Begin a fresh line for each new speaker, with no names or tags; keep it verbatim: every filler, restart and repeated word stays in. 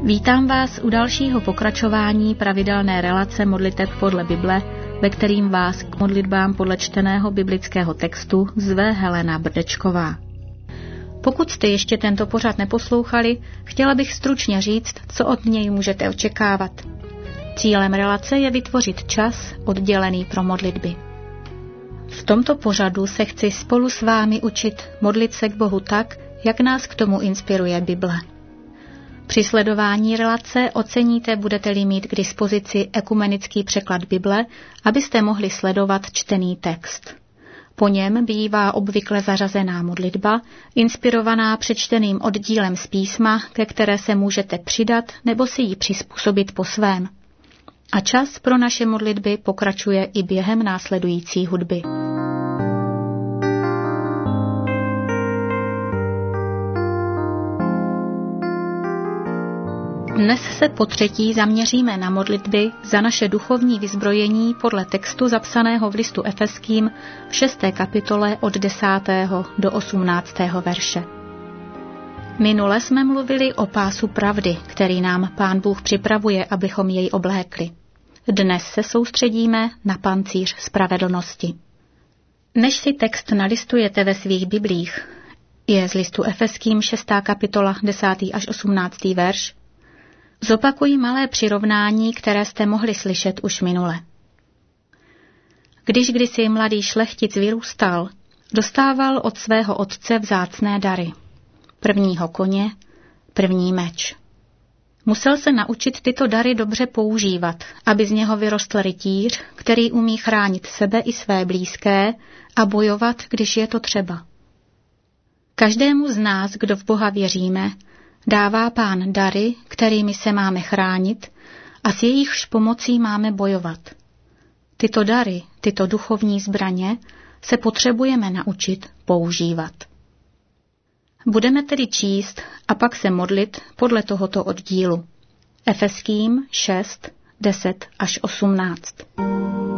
Vítám vás u dalšího pokračování pravidelné relace modliteb podle Bible, ve kterým vás k modlitbám podle čteného biblického textu zve Helena Brdečková. Pokud jste ještě tento pořad neposlouchali, chtěla bych stručně říct, co od něj můžete očekávat. Cílem relace je vytvořit čas oddělený pro modlitby. V tomto pořadu se chci spolu s vámi učit modlit se k Bohu tak, jak nás k tomu inspiruje Bible. Při sledování relace oceníte, budete-li mít k dispozici ekumenický překlad Bible, abyste mohli sledovat čtený text. Po něm bývá obvykle zařazená modlitba, inspirovaná přečteným oddílem z písma, ke které se můžete přidat nebo si ji přizpůsobit po svém. A čas pro naše modlitby pokračuje i během následující hudby. Dnes se po třetí zaměříme na modlitby za naše duchovní vyzbrojení podle textu zapsaného v listu Efeským v šesté kapitole od desátého do osmnáctého verše. Minule jsme mluvili o pásu pravdy, který nám Pán Bůh připravuje, abychom jej oblékli. Dnes se soustředíme na pancíř spravedlnosti. Než si text nalistujete ve svých biblích, je z listu Efeským šestá kapitola desátý až osmnáctý verš, zopakuji malé přirovnání, které jste mohli slyšet už minule. Když kdysi mladý šlechtic vyrůstal, dostával od svého otce vzácné dary. Prvního koně, první meč. Musel se naučit tyto dary dobře používat, aby z něho vyrostl rytíř, který umí chránit sebe i své blízké a bojovat, když je to třeba. Každému z nás, kdo v Boha věříme, dává Pán dary, kterými se máme chránit a s jejichž pomocí máme bojovat. Tyto dary, tyto duchovní zbraně se potřebujeme naučit používat. Budeme tedy číst a pak se modlit podle tohoto oddílu. Efeským šest, deset až osmnáct.